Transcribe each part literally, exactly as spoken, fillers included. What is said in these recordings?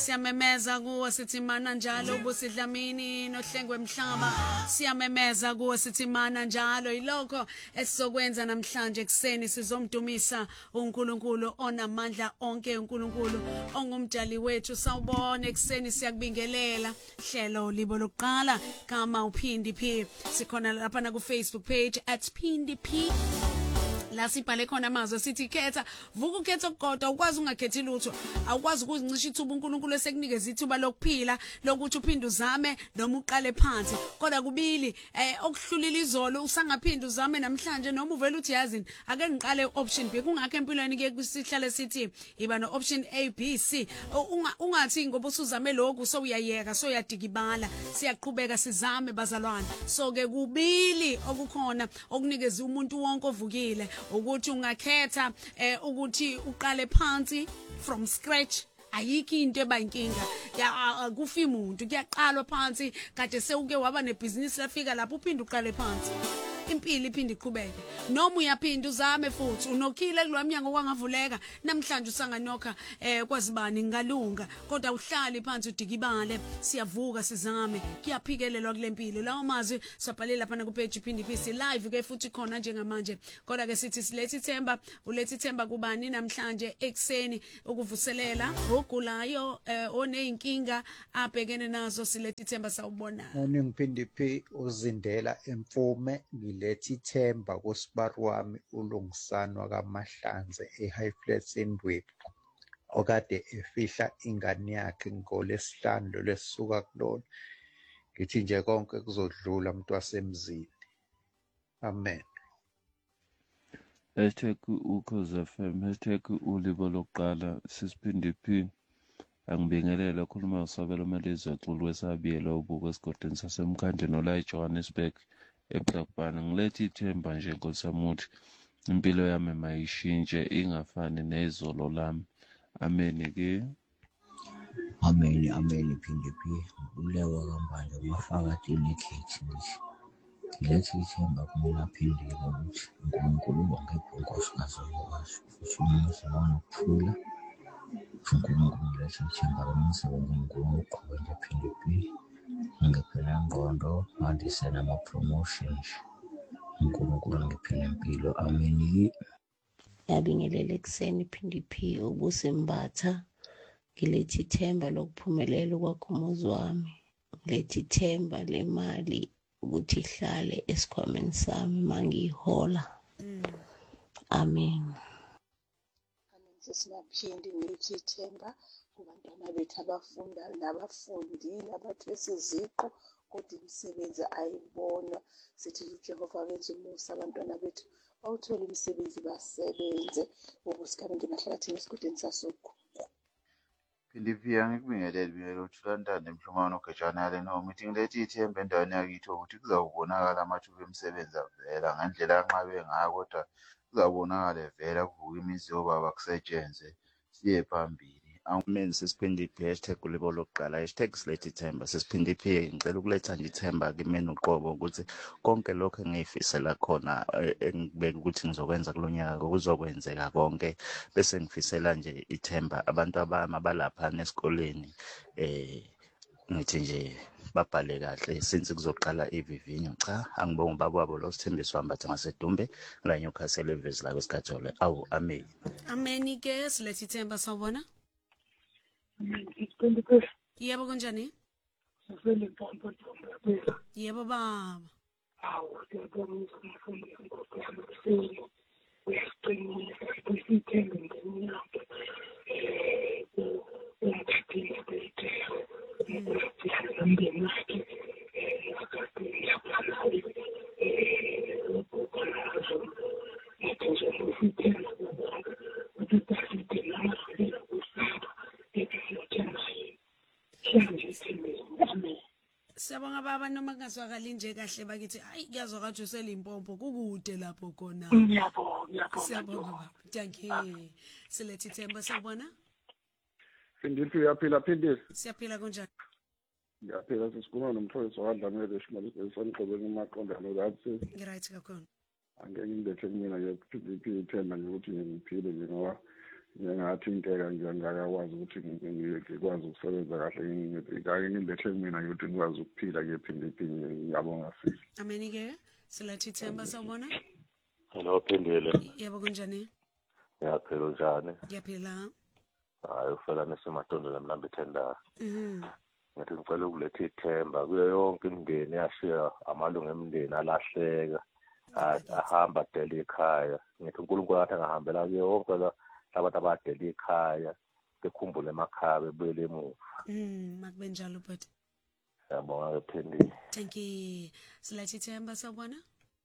Siyamemeza kuwe sithi mana njalo ubusidlamini nohlengwe emhlaba. Siyamemeza kuwe sithi mana njalo ilokho esizokwenza namhlanje ekseni sizomdumisa uNkulunkulu onamandla onke uNkulunkulu ongumdali wethu. Sawubona ekseni siyakubingelela hlelo libo lokuqala kama uPhindi P. Sikhona lapha na ku Facebook page at Phindi P. La sibhale khona amazwi sithi khetha vuka ukhetha ukugoda ukwazi ungakhethi lutho awukwazi ukuzincisha ithuba uNkulunkulu esekunikeza ithuba lokuphila lokuthi uphinde uzame noma uqale phansi kodwa kubili eh okuhlulila izolo usangaphinda uzame namhlanje noma uvela uthi yazini ake ngiqale option B kungakho empilweni ke kusihlale sithi iba no option A B C ungathi ngoba usuzame lokhu so uyayeka so uyadikibala siyaqhubeka sizame bazalwane so ke kubili okukhona okunikeza umuntu wonke ovukile ukuthi ungakhetha eh ukuthi uqale phansi from scratch ayikho into ebayinkinga ya kufi umuntu kuyaqalwa phansi kade sewuke waba nebhizinisi lafika lapho uphinde uqale phansi impilo iphinde iqhubeke noma uyaphinda uzame futhi unokhile kulwamnyango kwangavuleka namhlanje usanganokha eh kwazibani ngalunga kodwa uhlali phansi udikibale siyavuka sizame kuyaphikelelwa kulempilo lawo mazwi sabhalela lapha na ku page Phindi P live ke futhi khona njengamanje kodwa ke sithi silethi themba ulethi themba kubani namhlanje ekseni ukuvuselela ogulayo oneyinkinga abhekene nazo silethi themba sawubona Morning Phindi P uzindela emfume lethi themba kusibaru wami ulungisanwa kaMahlanze eHigh Flats eNdwebu okade efihla ingane yakhe ngolesihlanu lesuka kulona ngithi nje konke kuzodlula umuntu wasemzini amen hashtag ukhoza F M hashtag ulibo lokuqala sisiphindi P angibingelela khuluma usabelo malezi axulu wesabiyela ubuko esigodini sasemkhanje nola eJohannesburg eBlackburn ngilethi ithemba nje ngosamuthi impilo yami mayishintshe ingafani nezolo lami amen ke amen amen Phindi P ulewa kambanje mafaka delicate nje lethi ithemba kumina phindile ukuthi uNkulunkulu wangekho nkosikazi yokwazi futhi umusa wanokuthula uNkulunkulu lethi ithemba kumsebenzi uNkulunkulu uqhubeke nje Phindi P ngiphela ngqondo ngandise nama promotions uNkulunkulu ngiphela impilo amen yabingelela ekseni Phindi P ubusembatha ngilethi ithemba lokuphumelela kwakho umuzi wami ngilethi ithemba lemali ukuthi ihlale esikhwameni sami mangihola amen amen sesibaphindi ngilethi ithemba kubantwana bethu abafunda nabafundi nabathwese iziqu kodwa imisebenzi ayibona sithi uJehova wenza umusa abantwana bethu awuthola imisebenzi basebenze ukusikhabe ngemahlathini esigudeni sasokho Phindi P angikubingeleli bingelo uThulantana emhlumano ogejana yale no meeting lethi ithemba endaweni yakithi ukuthi kuzawubonakala amathuba emisebenzi avela ngendlela yanqabe ngayo kodwa kuzawubonakala vela kuvuka imizi yobaba kusetshenzwe siye phambili amen sisiphindi P hashtag ulibo lokuqala hashtag silethi ithemba sisiphindi P ngicela ukuletha nje ithemba kimena uqobo ukuthi konke lokho engiyifisela khona engibeka ukuthi ngizokwenza kulonyaka kuzokwenzeka konke bese ngifisela nje ithemba abantu abami abalapha nesikoleni eh ngithi nje babhale kahle since kuzoqala ivivinyo cha angibonga ubaba wabo lo Sithembiso Hambatha ngasedumbe la Newcastle Evers la kwesikhathole awu amen amen ke silethi themba sawubona yebo kunjani Sifele mpompo mpompo yebo baba awu ngiyabonga umfundi ngokuyamsela uyasiqinisa isithembe ngenyanga eh umthathile bethela umthathile nomndeni wakhe eh akade yaphakathi eh ukukhazo ngithi isithembe ukuthi tasite namase usaba ekisithembe siyabonga baba noma kungazwakali nje kahle bakithi hayi kuyazwakala usela impompo kukude lapho khona ngiyabonga ngiyabonga siyabonga baba thank you silethi themba sawubona Phindi P uyaphila phindile siyaphila kunjani ngiyaphila sisikhuluma nomfowethu wadlamele esimalisi esanqobeni emaqondana ngathi ngiright kakhulu angeke ngibethe kumina ke Phindi P ithemba nje ukuthi ngiphile nje ngoba ngingathi inteka nje ngakwazi ukuthi ngikwazi ukusebenza kahle ngeke ngibehle kumina ukuthi ngikwazi ukuphila ke phinde phinde ngiyabonga sisi. Ameni ke silathi Themba sawubona. Hello Phindile. Yebo kunjani? Ngiyaphila njani? Ngiyaphila. Hayi ufela neseMatondo lemlambi tenda. Mhm. Ngathi ngicela ukuletha ithemba kuyo yonke imindeni yashiya amalungu emindeni alahleka. Ahamba dela ekhaya. Ngithi uNkulunkulu athi angahambela kuyo yonke abantu abadela ekhaya bekhumbule emakhaya bebuyele emuva. Mhm, makube njalo but. Siyabonga ke Phindile. Thank you. Silathi Themba sawubona.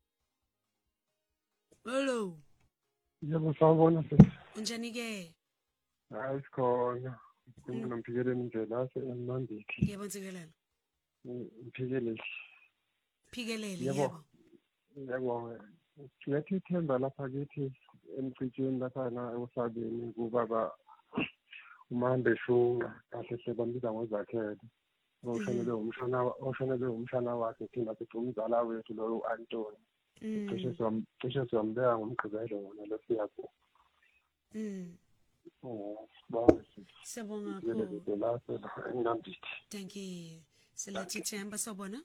Hello. Yebo sawubona sisi. Unjani ke? Hayi sikhona. Nginomphikelela nje la eMandiki. Yebo nsikelelo. Mphikelela. Phikelele Yebo. yebo. Yebo. Siyathi ithemba lapha kithi emcitshweni lapha na usabeni kubaba uMambe Shunga kahle sebambiza ngozakhele. Oshonele umshana oshonele umshana wakhe thina sithi umzala wethu lo Antoni. Cishe som cishe sombeka ngomgqibelo ngona losiyapho. Mm. Oh, sibonga. Siyabonga kakhulu. Thank you. Silathi Themba sawubona.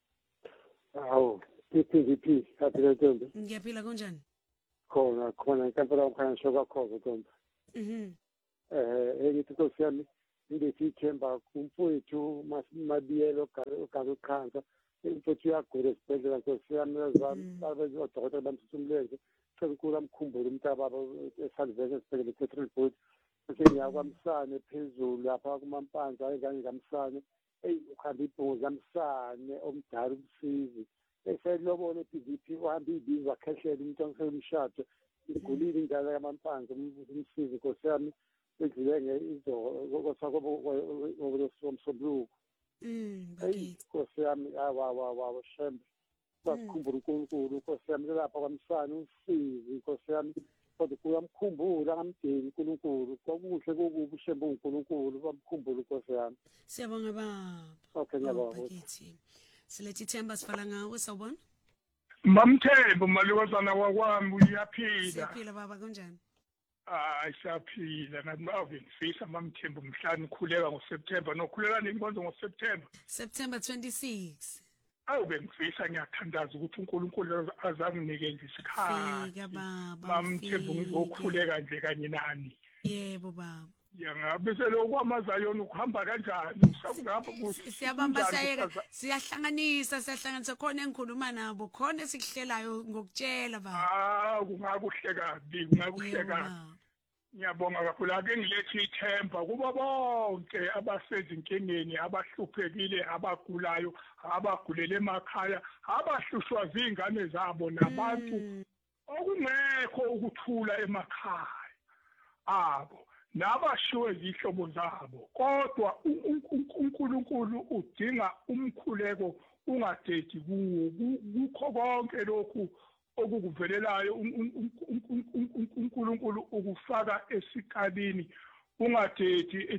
Awu, P P P, haphila Themba. Ngiyaphila kunjani? Khona khona inkampani omkhaya shoka khona Themba. Mhm. Eh, engithi kusiyami ngithi Themba kumfowethu Mabiyelo gaga khansa. Imfowethu yagula esibhedlela kusiyami yazami abenzi odokotela bamthumleze. Senkulu amkhumbule umntaba esaliveze esibhedlela eCathedral Board. Bese ngiyakwamsane phezulu lapha kuMampanza ayengane ngamsane. Ey ukhamba ibhoza amsane omdala umsizi. Eselobona eP V P uhamba ibizwa khehlela umuntu ongisemshado. Igulile indala yaMampanza umsizi nkosiyami edlule ngezo ngokwesomsobuluko. Mm, bakithi. Nkosiyami awa wa wa shembe. Bakhumbula uNkulunkulu nkosiyami lapha kwamsana umsizi nkosiyami kodwa kuyamkhumbula ngamdeni uNkulunkulu kwakuhle kokubi shembe uNkulunkulu bamkhumbula nkosiyami. Siyabonga baba. Okay ngiyabonga. Bakithi. Silathi Themba sifala ngawe sawubona. Mamthembu malikazana wakwami uyaphila. Siyaphila baba kunjani? Ah siyaphila nathi ave ngifisa Mamthembu mhlanje ukhuleka ngoSeptember nokhuleka nenkonzo ngoSeptember. September twenty-sixth. Awu bengifisa ngiyathandaza ukuthi uNkulunkulu azanginike nje isikhathi. Fika baba. Mamthembu ngizokhuleka nje kanye nani. Yebo baba. Yangabe selokwamazayona ukuhamba kanjani usakungapha kuthi siyabamba sayeka siyahlanganisa siyahlanganisa khona engikhuluma nabo khona sikuhlelayo ngokutshela baba ah kungakuhle kabi kungakuhle kabi ngiyabonga kakhulu ake ngilethe ithemba kuba bonke abasezinkingeni abahluphekile abagulayo abagulele emakhaya abahlushwa zingane zabo nabantu okungekho ukuthula emakhaya abo nabashiwe izihlobo zabo kodwa uNkulunkulu udinga umkhuleko ungadedi kuwo kukho konke lokhu okukuvelelayo uNkulunkulu ukufaka esikalini ungadedi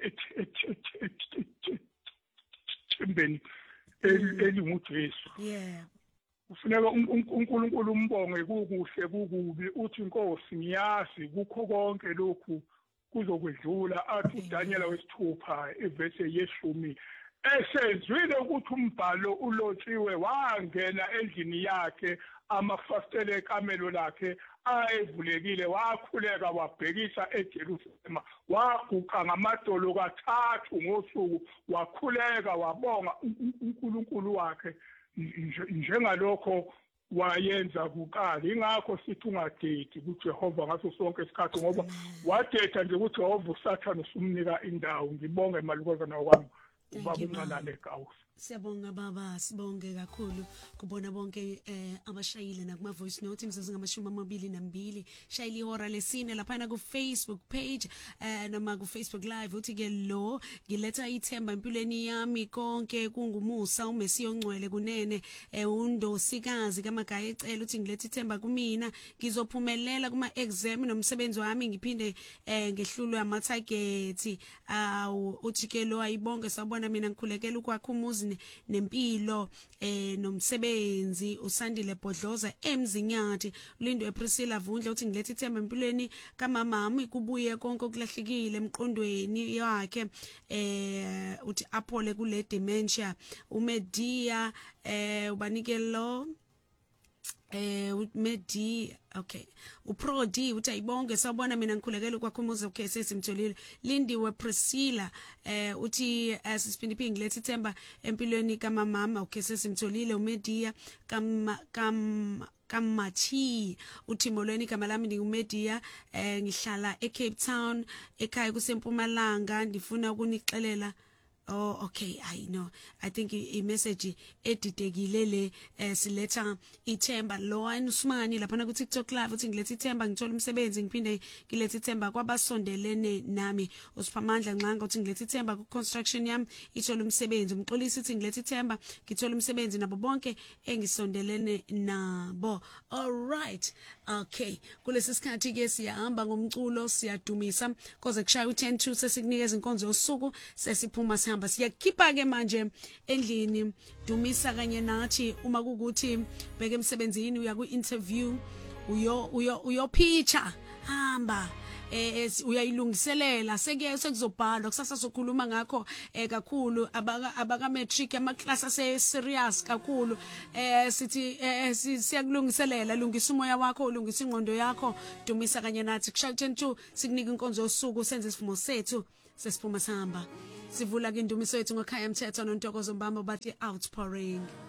ethembeni elinguJesu yeah ufuneka uNkulunkulu umbonge kukuhle kukubi uthi inkosi ngiyazi kukho konke lokhu kuzokwedlula athi uDaniel wesithupha evese yeshumi esezwile ukuthi umbhalo ulotshiwe wangena endlini yakhe amafastele ekamelo lakhe ayevulekile wakhuleka wabhekisa eJerusalema waguqa ngamadolo kathathu ngosuku wakhuleka wabonga uNkulunkulu wakhe njengalokho wayenza kuqala ingakho sithi ungadedi kuJehova ngaso sonke isikhathi ngoba wadeda nje ukuthi Jehova uSathane usumnika indawo ngibonge malikozana kwami ubaba uNcanane Gawusi. Siyabonga baba sibonge kakhulu kubona bonke eh abashayile nakuma voice note imzuzu ngamashumi amabili nambili shayile ihora lesine lapha ku Facebook page eh noma ku Facebook live uthi ke lo ngiletha ithemba empilweni yami konke kungumusa uMessi ongcwele kunene eh undosikazi kamagaya ecela uthi ngiletha ithemba kumina ngizophumelela kuma exam nomsebenzi wami ngiphinde eh ngehlulwe ama target awu uthi ke lo ayibonge sabona mina ngikhulekela ukwakha umuzi ne- nempilo eh nomsebenzi uSandile Bodloza eMzinyathi Lindwe Priscilla Vundle uthi ngilethe ithemba empilweni kamamami kubuye konke okulahlekile emqondweni yakhe eh uthi aphole kule dementia uMedia eh ubanikelo eh uMedi okay uProdi uthi ayibonge sabona mina ngikhulekela ukwakhumuza okay sesimtholile Lindiwe Priscilla eh uthi asisiphindiphini ngilethe ithemba empilweni kamamama okay sesimtholile uMedia kam kam Kamachi uthimolweni igama lami nginguMedia eh ngihlala eCape Town ekhaya kusempumalanga ndifuna ukunixelela. Oh okay I know I think i message edidekile le eh, siletha ithemba Loan Usmani lapha ku TikTok live uthi ngilethe ithemba ngithola umsebenzi ngiphinde ngilethe ithemba kwabasondelene nami uSiphamandla Nxanga uthi ngilethe ithemba ku construction yami ithola umsebenzi umxolisi uthi ngilethe ithemba ngithola umsebenzi nabo bonke engisondelene nabo. All right okay kulesi sikhathi ke siyahamba ngomculo siyadumisa koze kushaya u ten two sesikunikeza inkonzo yosuku sesiphuma sihamba siyakhipha ke manje endlini dumisa kanye nathi uma kukuthi beke emsebenzini uya ku interview uyo uyo uyopitcha hamba eh uyayilungiselela seke sekuzobhalwa kusasa sokhuluma ngakho eh kakhulu abaka abaka matric ama class ase serious kakhulu eh sithi siyakulungiselela lungisa umoya wakho ulungisa ingqondo yakho dumisa kanye nathi kusha ten two sikunika inkonzo yosuku senze isivumo sethu sesiphuma sihamba sivula ke indumiso yethu ngokhaya mthetho nontokozo mbamba bathi outpouring.